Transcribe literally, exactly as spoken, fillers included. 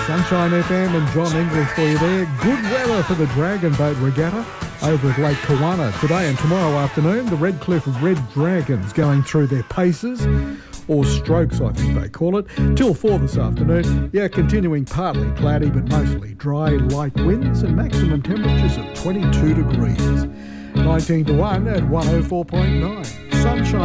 Sunshine F M and John English for you there. Good weather for the Dragon Boat Regatta over at Lake Kawana today and tomorrow afternoon. The Redcliffe Red Dragons going through their paces, or strokes I think they call it, till four this afternoon. Yeah, continuing partly cloudy but mostly dry, light winds and maximum temperatures of twenty-two degrees. nineteen to one at one oh four point nine. Sunshine.